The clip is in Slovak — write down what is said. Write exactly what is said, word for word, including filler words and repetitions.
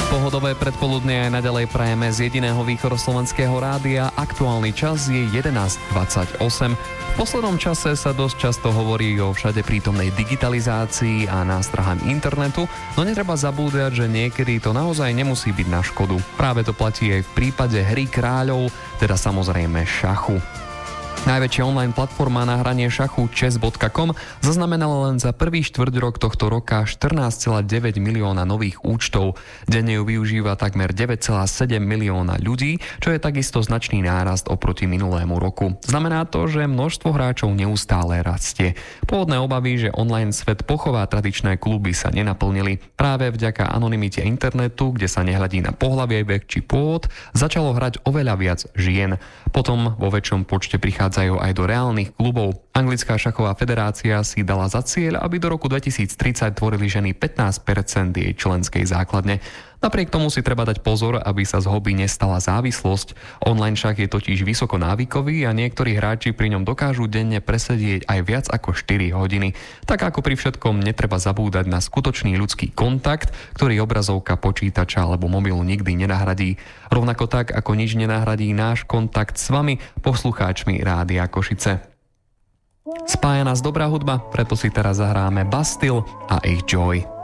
Pohodové predpoludne aj naďalej prajeme z jediného východoslovenského rádia. Aktuálny čas je jedenásť dvadsaťosem. V poslednom čase sa dosť často hovorí o všade prítomnej digitalizácii a nástrahám internetu, no netreba zabúdať, že niekedy to naozaj nemusí byť na škodu. Práve to platí aj v prípade hry kráľov, teda samozrejme šachu. Najväčšia online platforma na hranie šachu chess bodka com zaznamenala len za prvý štvrťrok tohto roka štrnásť celá deväť milióna nových účtov. Denne ju využíva takmer deväť celá sedem milióna ľudí, čo je takisto značný nárast oproti minulému roku. Znamená to, že množstvo hráčov neustále rastie. Pôvodné obavy, že online svet pochová tradičné kluby, sa nenaplnili. Práve vďaka anonymite internetu, kde sa nehľadí na pohlavie, vek či pôvod, začalo hrať oveľa viac žien. Potom vo väčšom počte prichádzajú aj do reálnych klubov. Anglická šachová federácia si dala za cieľ, aby do roku dvetisíctridsať tvorili ženy pätnásť percent jej členskej základne. Napriek tomu si treba dať pozor, aby sa z hobby nestala závislosť. Online šach je totiž vysoko návykový a niektorí hráči pri ňom dokážu denne presedieť aj viac ako štyri hodiny. Tak ako pri všetkom netreba zabúdať na skutočný ľudský kontakt, ktorý obrazovka počítača alebo mobilu nikdy nenahradí. Rovnako tak, ako nič nenahradí náš kontakt s vami, poslucháčmi Rádia Košice. Spája nás dobrá hudba, preto si teraz zahráme Bastille a ich Joy.